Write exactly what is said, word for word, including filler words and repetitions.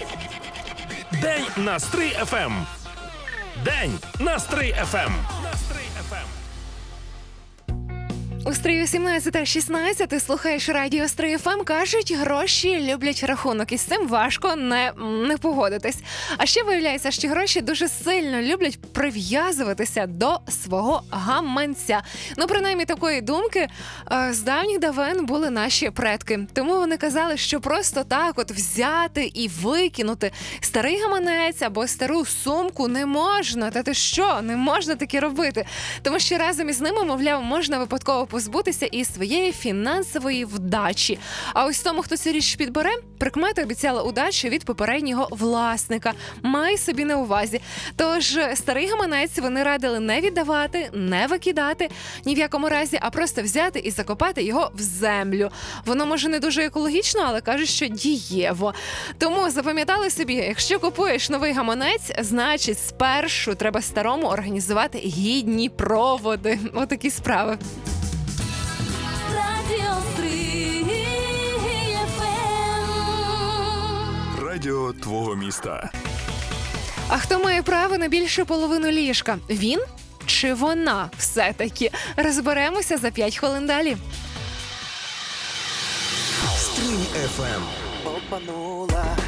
День на Стрий еф ем. День на Стрий еф ем. У Стрию сімнадцята шістнадцять ти слухаєш радіо Стрий еф ем. Кажуть, гроші люблять рахунок. І з цим важко не, не погодитись. А ще виявляється, що гроші дуже сильно люблять прив'язуватися до свого гаманця. Ну, принаймні, такої думки з давніх давен були наші предки. Тому вони казали, що просто так от взяти і викинути старий гаманець або стару сумку не можна. Та ти що? Не можна таке робити. Тому що разом із ними, мовляв, можна випадково позбутися і своєї фінансової вдачі. А ось тому, хто цю річ підбере, прикмета обіцяла удачу від попереднього власника. Май собі на увазі. Тож старий гаманець вони радили не віддавати, не викидати ні в якому разі, а просто взяти і закопати його в землю. Воно може не дуже екологічно, але кажуть, що дієво. Тому запам'ятали собі, якщо купуєш новий гаманець, значить спершу треба старому організувати гідні проводи. Отакі справи. Радіо Стрий еф ем. Радіо твого міста. А хто має право на більшу половину ліжка? Він чи вона? Все-таки розберемося за п'ять хвилин далі. Стрий еф ем. Обманула,